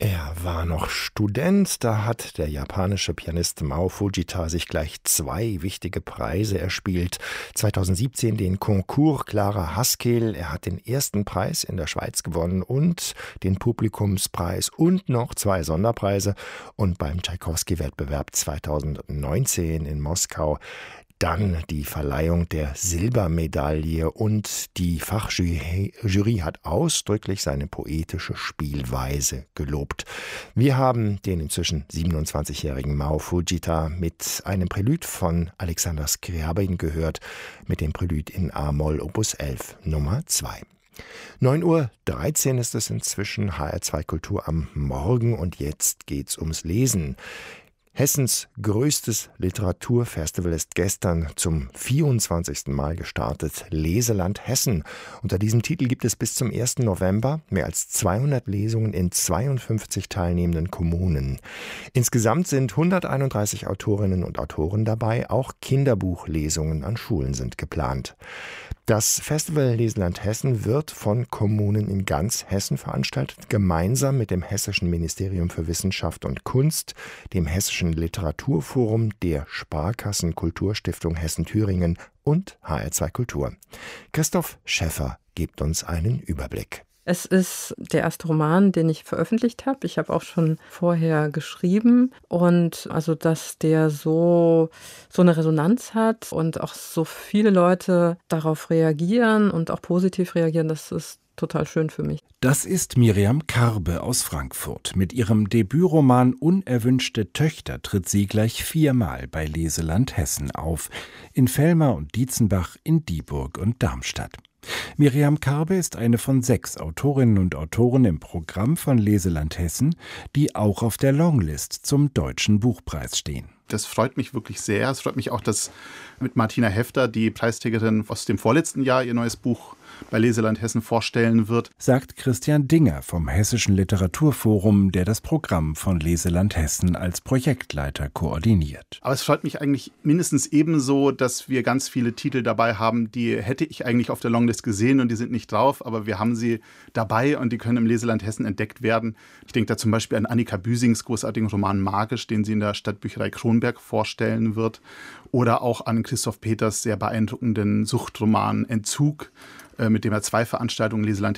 Er war noch Student, da hat der japanische Pianist Mao Fujita sich gleich 2 wichtige Preise erspielt. 2017 den Concours Clara Haskell, er hat den ersten Preis in der Schweiz gewonnen und den Publikumspreis und noch 2 Sonderpreise. Und beim Tschaikowski-Wettbewerb 2019 in Moskau dann die Verleihung der Silbermedaille und die Fachjury hat ausdrücklich seine poetische Spielweise gelobt. Wir haben den inzwischen 27-jährigen Mao Fujita mit einem Prälude von Alexander Scriabin gehört, mit dem Prälude in A-Moll Opus 11 Nummer 2. 9:13 Uhr ist es inzwischen, HR2 Kultur am Morgen und jetzt geht's ums Lesen. Hessens größtes Literaturfestival ist gestern zum 24. Mal gestartet, Leseland Hessen. Unter diesem Titel gibt es bis zum 1. November mehr als 200 Lesungen in 52 teilnehmenden Kommunen. Insgesamt sind 131 Autorinnen und Autoren dabei, auch Kinderbuchlesungen an Schulen sind geplant. Das Festival Leseland Hessen wird von Kommunen in ganz Hessen veranstaltet, gemeinsam mit dem Hessischen Ministerium für Wissenschaft und Kunst, dem Hessischen Literaturforum, der Sparkassen Kulturstiftung Hessen-Thüringen und HR2 Kultur. Christoph Schäffer gibt uns einen Überblick. Es ist der erste Roman, den ich veröffentlicht habe. Ich habe auch schon vorher geschrieben und also, dass der so eine Resonanz hat und auch so viele Leute darauf reagieren und auch positiv reagieren, das ist total schön für mich. Das ist Miriam Karbe aus Frankfurt. Mit ihrem Debütroman Unerwünschte Töchter tritt sie gleich 4-mal bei Leseland Hessen auf. In Vellmar und Dietzenbach, in Dieburg und Darmstadt. Miriam Karbe ist eine von 6 Autorinnen und Autoren im Programm von Leseland Hessen, die auch auf der Longlist zum Deutschen Buchpreis stehen. Das freut mich wirklich sehr. Es freut mich auch, dass mit Martina Hefter, die Preisträgerin aus dem vorletzten Jahr, ihr neues Buch bei Leseland Hessen vorstellen wird. Sagt Christian Dinger vom Hessischen Literaturforum, der das Programm von Leseland Hessen als Projektleiter koordiniert. Aber es freut mich eigentlich mindestens ebenso, dass wir ganz viele Titel dabei haben, die hätte ich eigentlich auf der Longlist gesehen und die sind nicht drauf, aber wir haben sie dabei und die können im Leseland Hessen entdeckt werden. Ich denke da zum Beispiel an Annika Büsings großartigen Roman Magisch, den sie in der Stadtbücherei Kronberg vorstellen wird. Oder auch an Christoph Peters sehr beeindruckenden Suchtroman Entzug, mit dem er 2 Veranstaltungen Leseland